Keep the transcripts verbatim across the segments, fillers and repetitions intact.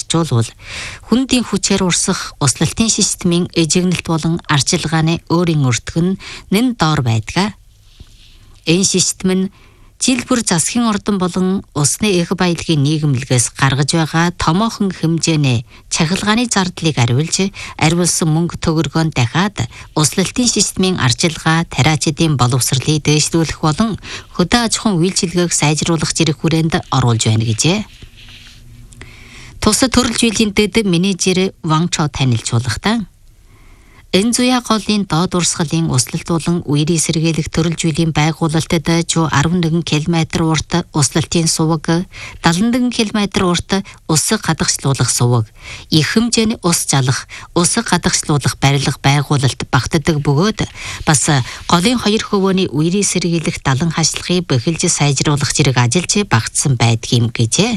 орчуулвал хүндийн хүчээр урсах услалтын системийн эжигнэлт болон арчилгааны өөрийн өртгөн нэн доор байдаг. Энэ систем нь жил бүр засгийн ордон болон усны их баялагын нийгэмлэгээс гаргаж байгаа томоохон хэмжээний чахилгааны зардлыг ариулж, ариулсан мөнгө төгрөгөнд дахиад услалтын системийн арчилгаа, тариачдын боловсролыг дээшлүүлэх болон хөдөө аж ахуйн үйлчилгээг сайжруулах зэрэг хүрээнд оруулж байна гэжээ. Тус төрөл жилийн дэд менежер Ван Чо танилцуулахдаа энэ зуя голын доод урсгалын услалт болон үерийн сэргийлэх төрөл жилийн байгуулалтад жоо арван нэгэн километр урт услалтын суваг, далайн нэгэн километр урт ус гадагшлуулах суваг, их хэмжээний ус залах, ус гадагшлуулах барилга байгуулалт багтдаг бөгөөд бас голын хоёр хөвөөний үерийн сэргийлэх далан хашлахыг бэхэлж сайжруулах зэрэг ажиллаж багтсан байдгийм гэжээ.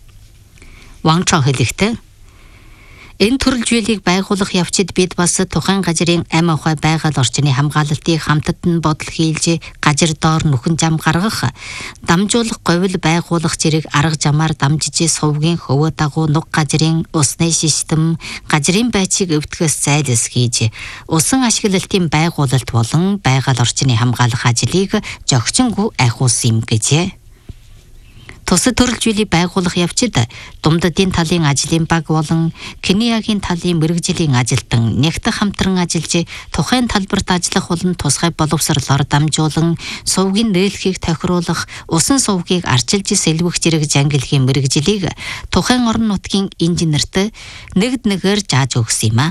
Ван Чо хэлэхдээ энэ төрөл жилийг байгуулах явцад бид бас тухайн газрын амь ахуй байгаль орчны хамгаалалтыг хамтад нь бодол хийлж газар доор нүхэн зам гаргах, дамжуулах говьл байгуулах зэрэг арга замаар дамжиж сувгийн хөвөө дагуу нуг газрын усны систем, газрын байцыг өвтгөөс зайлс хийж, усан ашиглалтын байгуулалт болон байгаль орчны хамгаалах ажлыг зохицонгүй айхуулсан юм гэжээ. Тус төрөл жилийг байгуулах явцад Думдадын талын ажлын баг болон Кениягийн талын мэргэжлийн ажилтан нэгт хамтран ажиллаж тухайн талбарт ажиллах болон тусгай боловсролоор дамжуулан сувгийн нээлхийг тохируулах, усан сувгийг арчилж сэлвэх зэрэг зангилгийн мэргэжлийг тухайн орон нутгийн инженерт нэгд нэгээр зааж өгсөн юм а.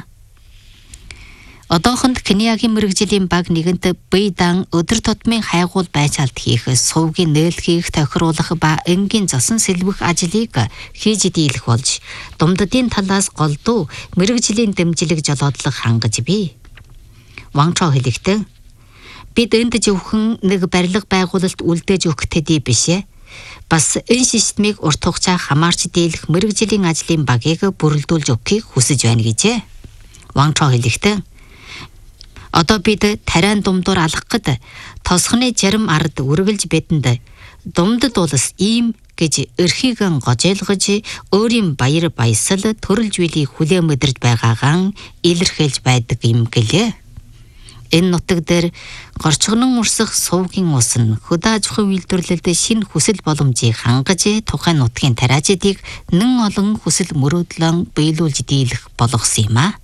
Одоохонд Кениягийн мэргэжлийн баг нэгэнт бийдан өдөр тутмын хайгуул байцаалт хийх, сувгийн нээлхийг тохируулах ба энгийн засан сэлвэх ажлыг хийж дийлэх болж, Думдадын талаас голдуу мэргэжлийн дэмжлэг жолоодлого хангаж бий. Ван Чо хэлэхдээ бид энд зөвхөн нэг барилга байгуулалт үлдээж өгөх төдий биш ээ. Бас энэ системийг урт хугацаа хамаарч дийлэх мэргэжлийн ажлын багийг бүрэлдүүлж өгөхийг хүсэж байна гэжээ. Ван Чо хэлэхдээ одоо бид тариан думдуур алах гэд тосхны зарим ард үргэлж бидэнд думдад улс ийм гэж эрхийгэн гожойлгож өөрийн баяр баясал төрөл жилийг хүлээн мэдэрж байгаагаан илэрхийлж байдаг юм гэлээ. Энэ нутаг дээр горчгонон урсах сувгийн ус нь хөдөө аж ахуйн үйлдвэрлэлд шинэ хүсэл боломжийг хангаж тухайн нутгийн тариачдыг нэн олон хүсэл мөрөөдлөн биелүүлж дийлэх болгосон юм а.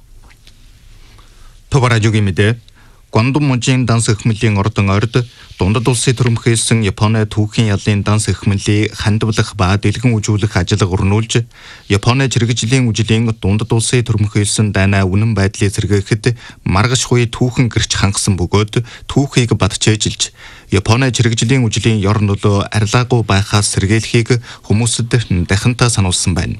Товаражугийн мэдээ Гуандун мужийн данс эхмэлийн ордон орд дундад улсын төрөмхөөсөн Японы түүхийн ялын данс эхмэлийг хандвалах ба дэлгэн үжүүлэх ажил өрнүүлж, Японы чирэгжлийн үжлийн дундад улсын төрөмхөөсөн дайнаа үнэн байдлыг сэргээхэд маргаш хуй түүхэн гэрч хангасан бөгөөд түүхийг батчээжилж, Японы чирэгжлийн үжлийн ёр нөлөө арилгаагүй байхаас сэргийлэхийг хүмүүсд дахинтаа сануулсан байна.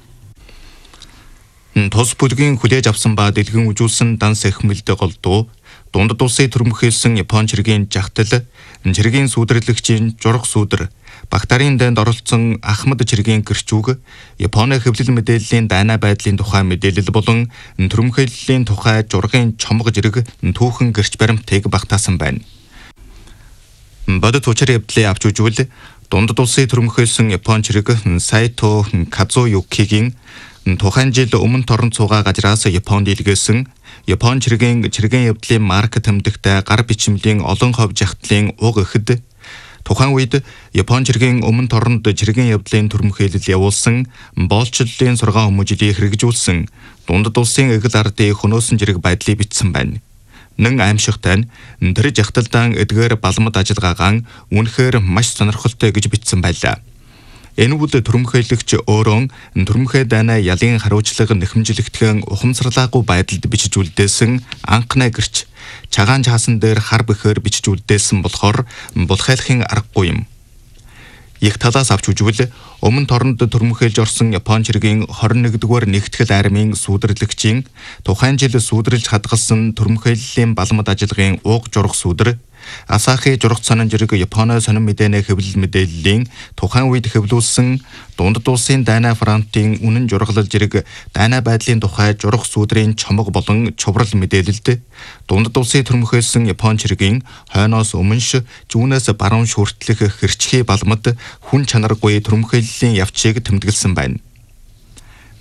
Тус бүлгийн хүлээж авсан ба дэлгэн үжүүлсэн данс эхмэлд голдуу дундад улсын төрөмхөөсөн Япон чиргийн жагтал, чиргийн сүүдэрлэгчийн журах сүүдэр, Багтарын дайнд оролцсон Ахмад чиргийн гэрчүүг, Японы хэвлэл мэдээллийн дайнаа байдлын тухай мэдээлэл болон төрөмхөөллийн тухай жургын чомго зэрэг түүхэн гэрч баримтыг багтаасан байна. Бодит учир явдлыг авч үзвэл дундад улсын төрөмхөөсөн Япон чирэг Сайто Казуюкигийн тухайн жил өмнө торон цугаа газраас Японд илгээсэн Япон чиргийн чиргийн явдлын марк тэмдэгтэй гар бичмлийн олон хов жагтлын уг эхэд тухайн үед Япон чиргийн өмнө торонд чиргийн явдлын төрөмхөөлөл явуулсан боолчлолын сургаан хүмүүжлийг хэрэгжүүлсэн дундад улсын эгэл ардын хөнөөсөн зэрэг байдлыг бичсэн байна. Нэн аимшигтай нь тэр жагталдан эдгээр балмад ажиллагаагаан үнэхээр маш сонирхолтой гэж бичсэн байлаа. Энэ үл төрөмхөөлөгч өөрөө төрөмхөө дайнаа ялын хариуцлага нэхэмжлэгдэхэн ухамсарлаагүй байдалд бичиж үлдээсэн анхны гэрч чагаан чаасан дээр хар бэхээр бичиж үлдээсэн болохоор булхайлахын аргагүй юм. Их талаас авч үзвэл өмнө торонд төрөмхөөлж орсон Япон чиргийн хорин нэгдүгээр нэгтгэл армийн сүүдэрлэгчийн тухайн жил сүүдэрлж хадгалсан төрөмхөөллийн балмад ажиллагын ууг журах сүүдэр Асахи журах цанан зэрэг Японы сонин мэдээний хэвлэл мэдээллийн тухайн үед хэвлүүлсэн дундад улсын дайнаа фронтын үнэн жургалал зэрэг дайнаа байдлын тухай журах сүудрийн чомго болон чуврал мэдээлэлд дундад улсын төрөмхөөсөн Япон чиргийн хойноос өмнөш зүүнээс баруун хүртэлх хэрчхий балмад хүн чанаргүй төрөмхөөллийн явцыг тэмдэглэсэн байна.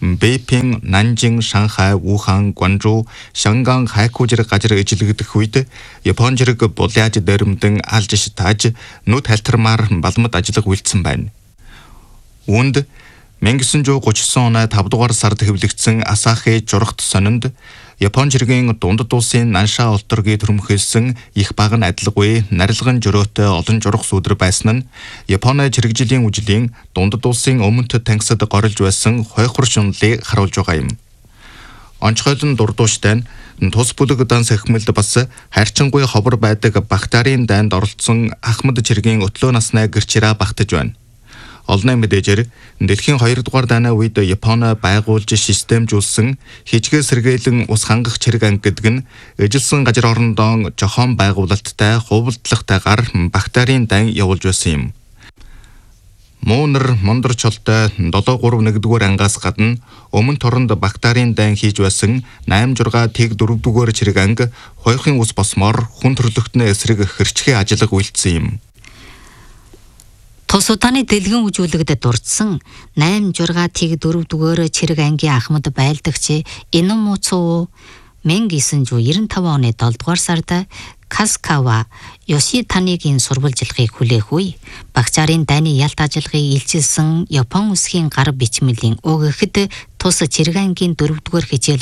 Бэйпин, Нанжин, Шанхай, Ухан, Гуанчжоу, Шанган, Хайку зэрэг газар ижилэгдэх үед Япон зэрэг булааж дээрэмдэн алж шитааж нүд халтармаар балмад ажиллах үйлдсэн байна. Үүнд 천구 삼십구 оны тавд дугаар сард хэвлэгдсэн Асахи журагт сонинд Япон жиргэн дундад улсын Нанша ултрыг төрөмхөлсөн их баг нь адилгүй нарилган жөрөөтэй олон журах сүдэр байсан нь Японы жиргэжлийн үжлийн дундад улсын өмнөд тангисад горилж байсан хойхор шунлыг харуулж байгаа юм. Онцгойлон дурдууштай нь тус бүлэг данс ахмалд бас хайрчингуй ховор байдаг Бахтарын дайнд оролцсон Ахмад жиргэн өтлөө наснаа гэрчираа багтаж байна. Олонний мэдээжээр дэлхийн хоёр дугаар дайны үед Япон байгуулж системжүүлсэн хичгээ сэргээлэн ус хангах чирэг анги гэдэг нь эжилсэн газар орондоо жохон байгуулалттай хувилдлагатайгаар Бахтарын дан явуулж байсан юм. Муунар мондөр чолтой долоо гурав нэгдүгээр ангаас гадна өмнө торонд Бахтарын дан хийж байсан найман журга тэг дөрөвдүгээр чирэг анги хоёрын ус босмоор хүн төрлөختний эсрэг хэрчгээ ажиллах үйлдсэн юм. Тус удааны дэлгэн үжүүлэгдэд дурдсан найман журга тэг дөрөвдүгээр чирэг ангийн Ахмад байлдагч Иномуцу 천구 девятьсот девяносто пять оны долдугаар сард Каскава Ёшитанигийн сурвалжилгыг хүлээх үе Багцаарын дайны ялт ажиллагыг илчилсэн Япон улсын гар бичмэлийн үг ихэд тус чирэг ангийн дөрөвдүгээр хичээл